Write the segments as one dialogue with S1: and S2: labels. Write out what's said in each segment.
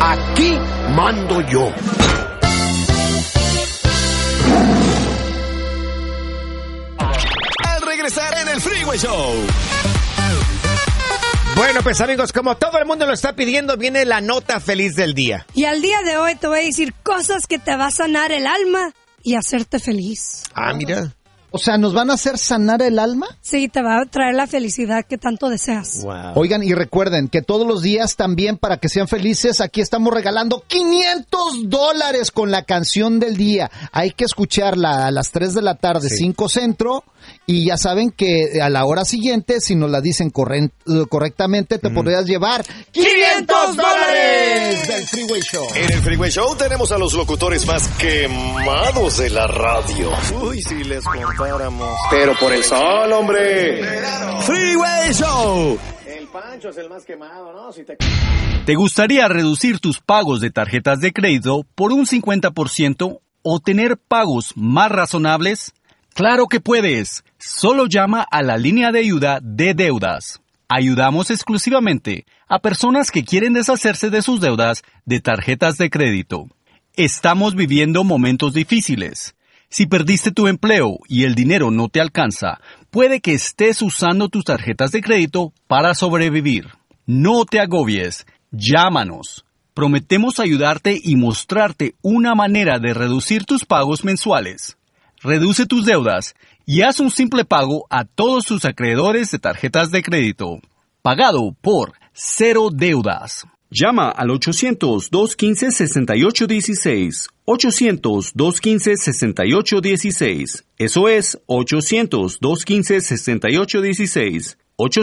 S1: Aquí mando yo.
S2: Al regresar en el Freeway Show.
S3: Bueno, pues amigos, como todo el mundo lo está pidiendo, viene la nota feliz del día.
S4: Y al día de hoy te voy a decir cosas que te va a sanar el alma y hacerte feliz.
S3: Ah, mira.
S5: O sea, ¿nos van a hacer sanar el alma?
S4: Sí, te va a traer la felicidad que tanto deseas.
S3: Wow.
S5: Oigan, y recuerden que todos los días también, para que sean felices, aquí estamos regalando $500 con la canción del día. Hay que escucharla a las 3 de la tarde,
S3: Sí.
S5: 5 Centro, y ya saben que a la hora siguiente, si nos la dicen correctamente, te podrías llevar $500 del Freeway Show.
S2: En el Freeway Show tenemos a los locutores más quemados de la radio. Uy, si les contáramos. Pero por el sol, hombre. Freeway Show. El Pancho es el más quemado, ¿no?
S6: ¿Te gustaría reducir tus pagos de tarjetas de crédito por un 50% o tener pagos más razonables? ¡Claro que puedes! Solo llama a la línea de ayuda de deudas. Ayudamos exclusivamente a personas que quieren deshacerse de sus deudas de tarjetas de crédito. Estamos viviendo momentos difíciles. Si perdiste tu empleo y el dinero no te alcanza, puede que estés usando tus tarjetas de crédito para sobrevivir. No te agobies. Llámanos. Prometemos ayudarte y mostrarte una manera de reducir tus pagos mensuales. Reduce tus deudas y haz un simple pago a todos tus acreedores de tarjetas de crédito. Pagado por Cero Deudas. Llama al 800-215-6816. 800-215-6816. Eso es 800-215-6816.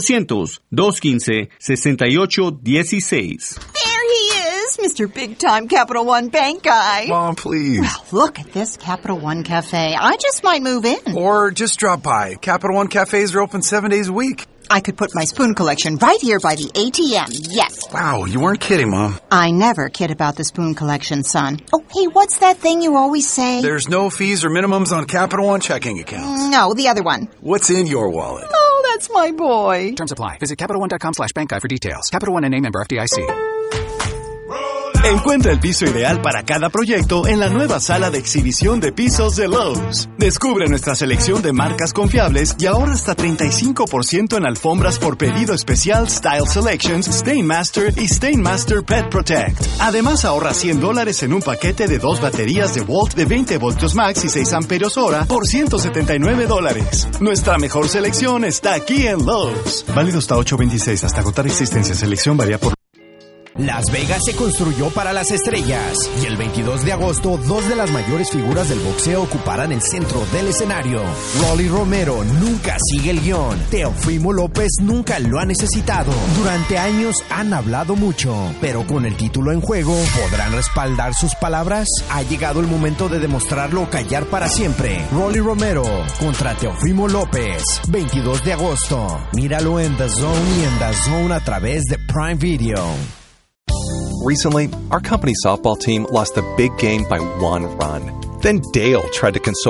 S6: 800-215-6816.
S7: Mr. Big Time Capital One Bank guy.
S8: Mom, please.
S7: Well, look at this Capital One Cafe. I just might move in.
S8: Or just drop by. Capital One cafes are open 7 days a week.
S7: I could put my spoon collection right here by the ATM. Yes.
S8: Wow, you weren't kidding, Mom.
S7: I never kid about the spoon collection, son. Oh, hey, what's that thing you always say?
S8: There's no fees or minimums on Capital One checking accounts.
S7: No, the other one.
S8: What's in your wallet?
S7: Oh, that's my boy.
S9: Terms apply. Visit CapitalOne.com/bankguide for details. Capital One NA, member FDIC.
S2: Encuentra el piso ideal para cada proyecto en la nueva sala de exhibición de pisos de Lowe's. Descubre nuestra selección de marcas confiables y ahorra hasta 35% en alfombras por pedido especial Style Selections, Stainmaster y Stainmaster Pet Protect. Además, ahorra $100 en un paquete de 2 baterías de Volt de 20 voltios max y 6 amperios hora por $179. Nuestra mejor selección está aquí en Lowe's. Válido hasta 8/26. Hasta agotar existencia. Selección varía por...
S10: Las Vegas se construyó para las estrellas y el 22 de agosto 2 de las mayores figuras del boxeo ocuparán el centro del escenario. Rolly Romero nunca sigue el guión. Teofimo López nunca lo ha necesitado. Durante años han hablado mucho, pero con el título en juego, ¿podrán respaldar sus palabras? Ha llegado el momento de demostrarlo o callar para siempre. Rolly Romero contra Teofimo López, 22 de agosto. Míralo en The Zone y en The Zone a través de Prime Video.
S11: Recently, our company softball team lost a big game by 1 run. Then Dale tried to console